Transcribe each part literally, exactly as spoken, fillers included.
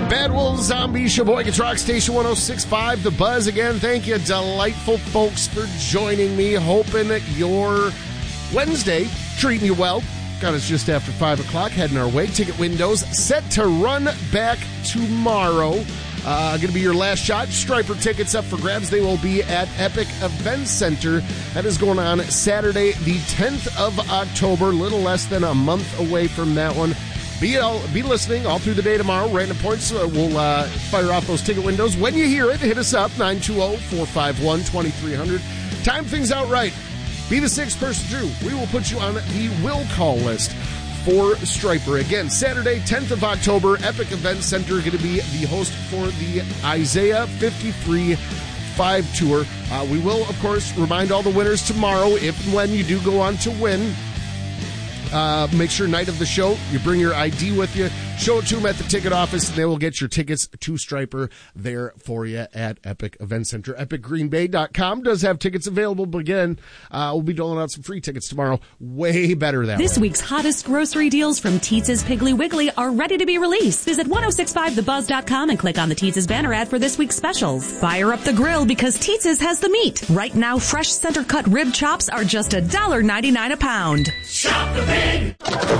Bad Wolves Zombie, Sheboygan's Rock Station one oh six point five, The Buzz. Again, thank you, delightful folks, for joining me. Hoping that your Wednesday treating you well. Got us just after five o'clock, heading our way. Ticket windows set to run back tomorrow. Uh, going to be your last shot. Striper tickets up for grabs. They will be at Epic Event Center. That is going on Saturday, the tenth of October. Little less than a month away from that one. Be all, be listening all through the day tomorrow. Random Points uh, will uh, fire off those ticket windows. When you hear it, hit us up, nine two zero, four five one, two three zero zero. Time things out right. Be the sixth person through. We will put you on the will call list for Striper. Again, Saturday, tenth of October, Epic Event Center, going to be the host for the Isaiah fifty-three five Tour. Uh, we will, of course, remind all the winners tomorrow, if and when you do go on to win. Uh, make sure night of the show, you bring your I D with you. Show it to them at the ticket office, and they will get your tickets to Striper there for you at Epic Event Center. epic green bay dot com does have tickets available, but again, uh, we'll be doling out some free tickets tomorrow. Way better that This way. week's hottest grocery deals from Teetz's Piggly Wiggly are ready to be released. Visit ten sixty-five the buzz dot com and click on the Teetz's banner ad for this week's specials. Fire up the grill because Teetz's has the meat. Right now, fresh center-cut rib chops are just one dollar ninety-nine a pound. Shop the pig!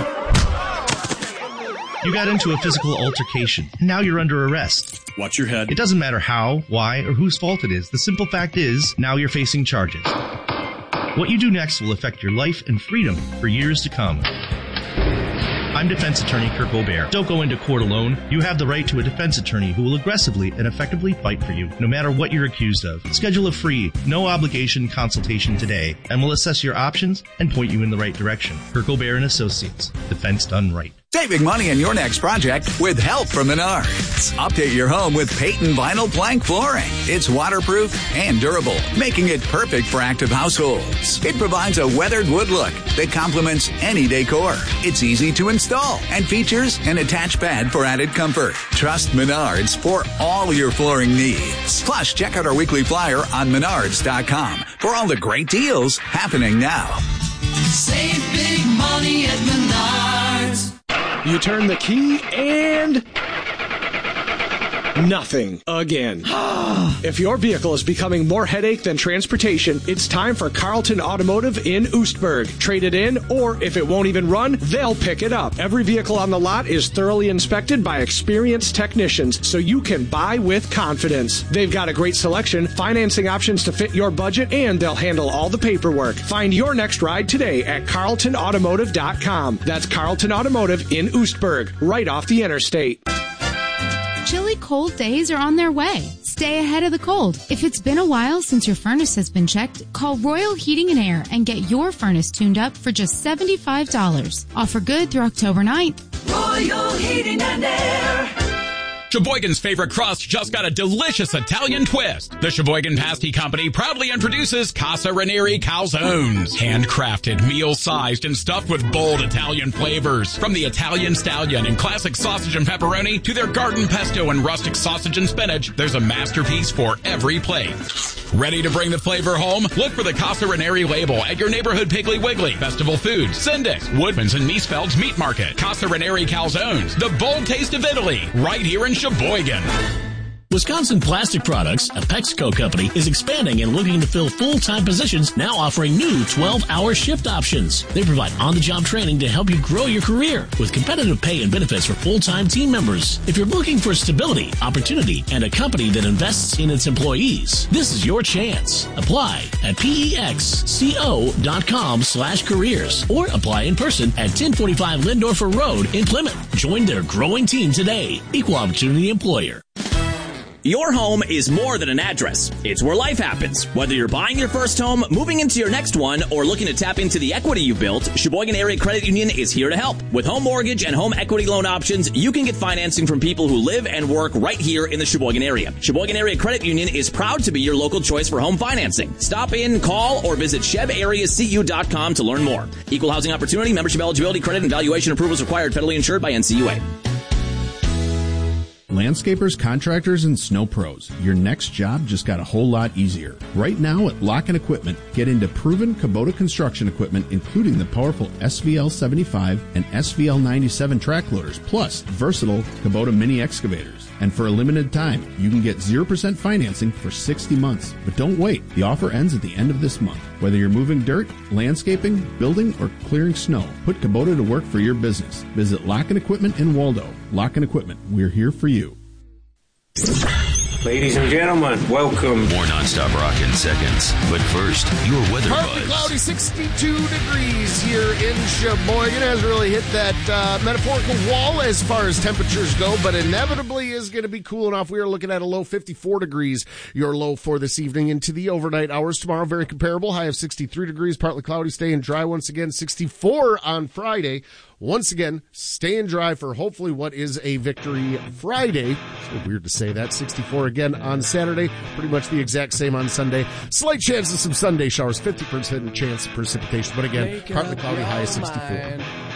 You got into a physical altercation, and now you're under arrest. Watch your head. It doesn't matter how, why, or whose fault it is. The simple fact is, now you're facing charges. What you do next will affect your life and freedom for years to come. I'm defense attorney Kirk Aubert. Don't go into court alone. You have the right to a defense attorney who will aggressively and effectively fight for you, no matter what you're accused of. Schedule a free, no-obligation consultation today, and we'll assess your options and point you in the right direction. Kirk Aubert and Associates. Defense done right. Saving money in your next project with help from Menards. Update your home with Peyton Vinyl Plank Flooring. It's waterproof and durable, making it perfect for active households. It provides a weathered wood look that complements any decor. It's easy to install and features an attached bed for added comfort. Trust Menards for all your flooring needs. Plus, check out our weekly flyer on menards dot com for all the great deals happening now. Save big money at Menards. You turn the key and nothing again. If your vehicle is becoming more headache than transportation, it's time for Carlton Automotive in Oostburg. Trade it in, or if it won't even run, they'll pick it up. Every vehicle on the lot is thoroughly inspected by experienced technicians, so you can buy with confidence. They've got a great selection, financing options to fit your budget, and they'll handle all the paperwork. Find your next ride today at carlton automotive dot com. That's Carlton Automotive in Oostburg, right off the interstate. Chilly cold days are on their way. Stay ahead of the cold. If it's been a while since your furnace has been checked, call Royal Heating and Air and get your furnace tuned up for just seventy-five dollars. Offer good through October ninth. Royal Heating and Air. Sheboygan's favorite crust just got a delicious Italian twist. The Sheboygan Pasty Company proudly introduces Casa Ranieri Calzones. Handcrafted, meal-sized, and stuffed with bold Italian flavors. From the Italian Stallion and classic sausage and pepperoni to their garden pesto and rustic sausage and spinach, there's a masterpiece for every plate. Ready to bring the flavor home? Look for the Casa Ranieri label at your neighborhood Piggly Wiggly, Festival Foods, Syndex, Woodman's, and Miesfeld's Meat Market. Casa Ranieri Calzones, the bold taste of Italy, right here in Sheboygan. Wisconsin Plastic Products, a Pexco company, is expanding and looking to fill full-time positions, now offering new twelve-hour shift options. They provide on-the-job training to help you grow your career with competitive pay and benefits for full-time team members. If you're looking for stability, opportunity, and a company that invests in its employees, this is your chance. Apply at pexco.com slash careers or apply in person at ten forty-five Lindorfer Road in Plymouth. Join their growing team today. Equal Opportunity Employer. Your home is more than an address. It's where life happens. Whether you're buying your first home, moving into your next one, or looking to tap into the equity you've built, Sheboygan Area Credit Union is here to help. With home mortgage and home equity loan options, you can get financing from people who live and work right here in the Sheboygan area. Sheboygan Area Credit Union is proud to be your local choice for home financing. Stop in, call, or visit sheb area c u dot com to learn more. Equal housing opportunity, membership eligibility, credit, and valuation approvals required. Federally insured by N C U A. Landscapers, contractors, and snow pros, your next job just got a whole lot easier. Right now at Lock and Equipment, get into proven Kubota construction equipment, including the powerful S V L seventy-five and S V L ninety-seven track loaders, plus versatile Kubota mini excavators. And for a limited time, you can get zero percent financing for sixty months. But don't wait. The offer ends at the end of this month. Whether you're moving dirt, landscaping, building, or clearing snow, put Kubota to work for your business. Visit Lock and Equipment in Waldo. Lock and Equipment, we're here for you. Ladies and gentlemen, welcome. More nonstop rock in seconds. But first, your weather Partly buzz. cloudy, sixty-two degrees here in Sheboygan. Has really hit that uh, metaphorical wall as far as temperatures go, but inevitably is going to be cooling off. We are looking at a low fifty-four degrees. Your low for this evening into the overnight hours. Tomorrow, very comparable. High of sixty-three degrees. Partly cloudy, staying dry once again. sixty-four on Friday. Once again, staying dry for hopefully what is a Victory Friday. So weird to say that. sixty-four again on Saturday. Pretty much the exact same on Sunday. Slight chance of some Sunday showers. fifty percent chance of precipitation. But again, partly cloudy, high of sixty-four.